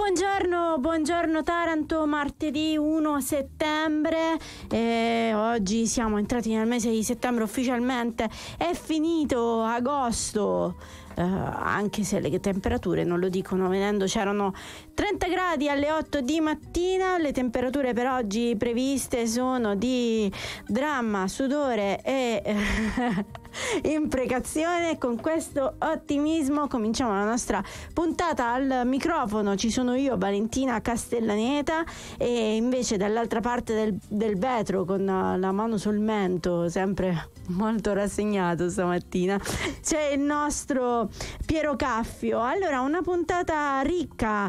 Buongiorno Taranto, martedì 1 settembre, oggi siamo entrati nel mese di settembre ufficialmente, è finito agosto, anche se le temperature non lo dicono, vedendo c'erano 30 gradi alle 8 di mattina. Le temperature per oggi previste sono di dramma, sudore e imprecazione. Con questo ottimismo cominciamo la nostra puntata. Al microfono ci sono io, Valentina Castellaneta, e invece dall'altra parte del vetro, con la mano sul mento, sempre molto rassegnato stamattina, c'è il nostro Piero Caffio. Allora, una puntata ricca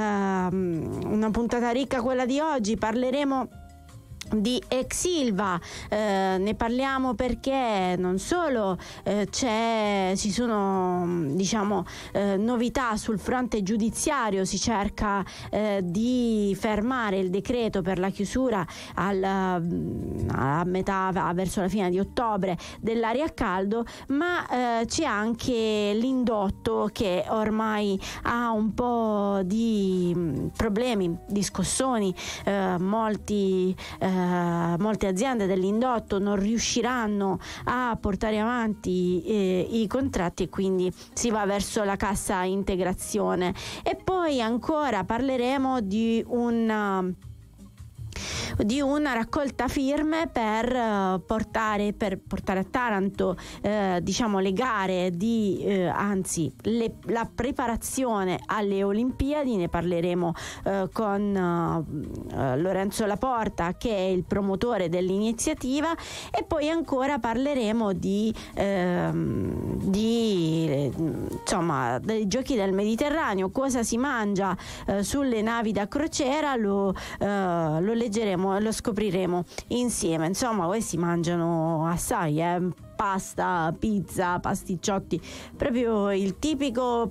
quella di oggi. Parleremo di Exilva, ne parliamo perché non solo ci sono novità sul fronte giudiziario, si cerca di fermare il decreto per la chiusura a metà, verso la fine di ottobre, dell'area a caldo, ma c'è anche l'indotto che ormai ha un po' di problemi, di scossoni. Molte aziende dell'indotto non riusciranno a portare avanti i contratti, e quindi si va verso la cassa integrazione. E poi ancora parleremo di una raccolta firme per portare a Taranto le gare la preparazione alle Olimpiadi. Ne parleremo con Lorenzo Laporta, che è il promotore dell'iniziativa. E poi ancora parleremo dei giochi del Mediterraneo, cosa si mangia sulle navi da crociera. Lo leggeremo e lo scopriremo insieme. Insomma, questi mangiano assai, pasta, pizza, pasticciotti, proprio il tipico